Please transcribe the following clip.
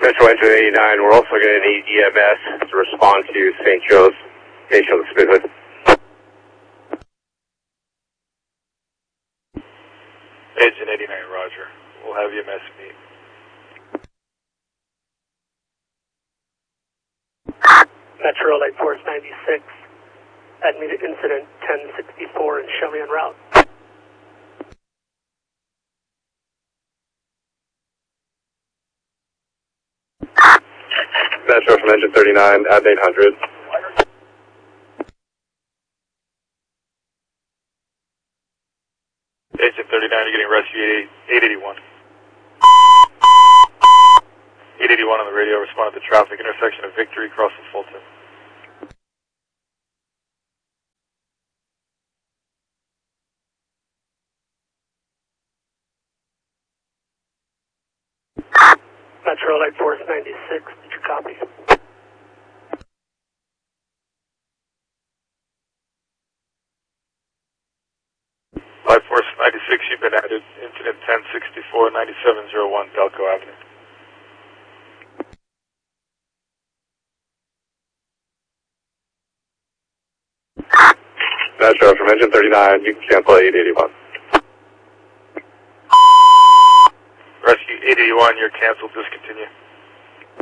Metro Engine 89, we're also going to need EMS to respond to St. Joe's patient with Spit Hood. Engine 89, roger. We'll have EMS meet. Metro Light Force 96, admitted incident 1064 and show me en route. Metro from Engine 39, at 800. Engine 39, you're getting rescue 881. 881 on the radio, responded to traffic, intersection of Victory, crossing Fulton. Metro Light Force 96, did you copy? Light Force 96, you've been added. Incident 1064, 9701 Delco Avenue. Metro from Engine 39, you can cancel 881. Rescue 881, you're canceled, discontinue.